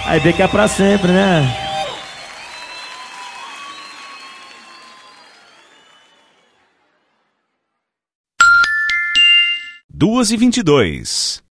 Aí vê que é pra sempre, né? Duas e 22.